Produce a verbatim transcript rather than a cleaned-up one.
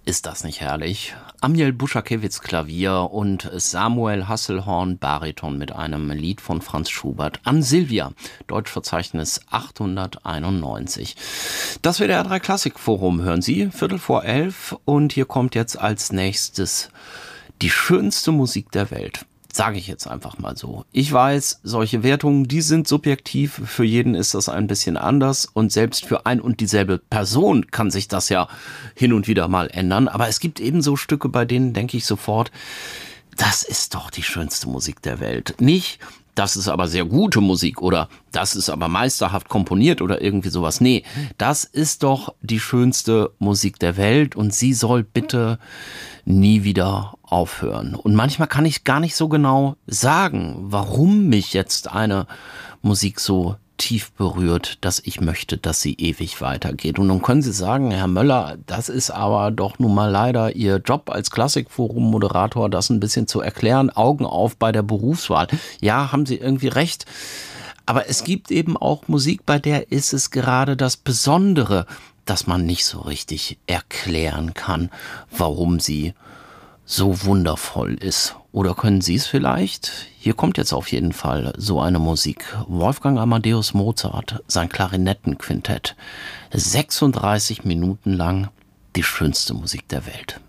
Ist das nicht herrlich? Amiel Buschakiewicz Klavier und Samuel Hasselhorn Bariton mit einem Lied von Franz Schubert an Silvia, Deutschverzeichnis achthunderteinundneunzig. Das W D R drei Klassikforum hören Sie, Viertel vor elf, und hier kommt jetzt als nächstes die schönste Musik der Welt. Sage ich jetzt einfach mal so. Ich weiß, solche Wertungen, die sind subjektiv. Für jeden ist das ein bisschen anders. Und selbst für ein und dieselbe Person kann sich das ja hin und wieder mal ändern. Aber es gibt ebenso Stücke, bei denen denke ich sofort, das ist doch die schönste Musik der Welt. Nicht, das ist aber sehr gute Musik oder das ist aber meisterhaft komponiert oder irgendwie sowas. Nee, das ist doch die schönste Musik der Welt und sie soll bitte nie wieder aufhören. Und manchmal kann ich gar nicht so genau sagen, warum mich jetzt eine Musik so tief berührt, dass ich möchte, dass sie ewig weitergeht. Und dann können Sie sagen, Herr Möller, das ist aber doch nun mal leider Ihr Job als Klassikforum-Moderator, das ein bisschen zu erklären. Augen auf bei der Berufswahl. Ja, haben Sie irgendwie recht. Aber es gibt eben auch Musik, bei der ist es gerade das Besondere, dass man nicht so richtig erklären kann, warum sie so wundervoll ist. Oder können Sie es vielleicht? Hier kommt jetzt auf jeden Fall so eine Musik. Wolfgang Amadeus Mozart, sein Klarinettenquintett. sechsunddreißig Minuten lang die schönste Musik der Welt.